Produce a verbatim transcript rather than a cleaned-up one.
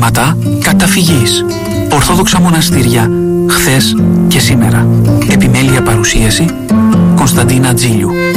Βήματα καταφυγής. Ορθόδοξα μοναστήρια χθες και σήμερα. Επιμέλεια παρουσίαση Κωνσταντίνα Τζίλιου.